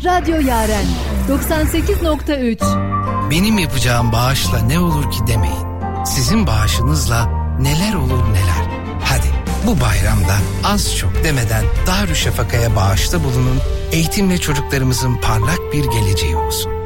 Radyo Yaren 98.3. Benim yapacağım bağışla ne olur ki demeyin. Sizin bağışınızla neler olur neler. Hadi bu bayramda az çok demeden Darüşşafaka'ya bağışta bulunun. Eğitimle çocuklarımızın parlak bir geleceği olsun.